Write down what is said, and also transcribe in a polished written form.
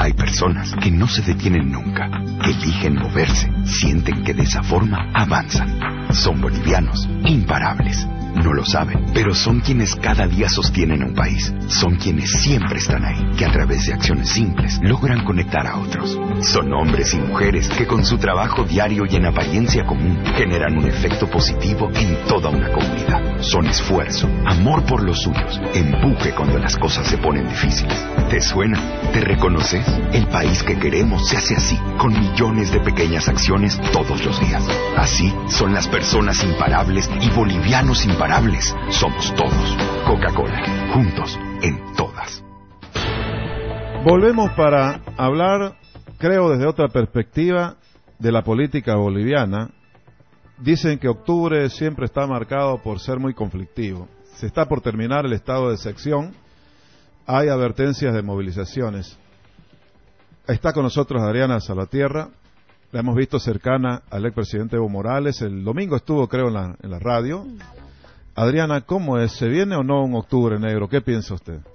Hay personas que no se detienen nunca, eligen moverse, sienten que de esa forma avanzan. Son bolivianos, imparables. No lo saben, pero son quienes cada día sostienen a un país. Son quienes siempre están ahí, que a través de acciones simples logran conectar a otros. Son hombres y mujeres que con su trabajo diario y en apariencia común generan un efecto positivo en toda una comunidad. Son esfuerzo, amor por los suyos, empuje cuando las cosas se ponen difíciles. ¿Te suena? ¿Te reconoces? El país que queremos se hace así, con millones de pequeñas acciones todos los días. Así son las personas imparables y bolivianos imparables. Somos todos. Coca-Cola, juntos en todas. Volvemos para hablar, creo, desde otra perspectiva de la política boliviana. Dicen que octubre siempre está marcado por ser muy conflictivo. Se está por terminar el estado de excepción. Hay advertencias de movilizaciones. Está con nosotros Adriana Salvatierra. La hemos visto cercana al expresidente Evo Morales. El domingo estuvo, creo, en la radio. Adriana, ¿cómo es? ¿Se viene o no un octubre negro? ¿Qué piensa usted?